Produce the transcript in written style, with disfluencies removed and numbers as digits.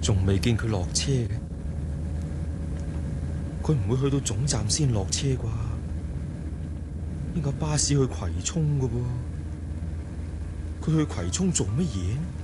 仲未見佢落車嘅，佢唔會去到總站先落車啩？呢架巴士去葵涌嘅噃，佢去葵涌做乜嘢？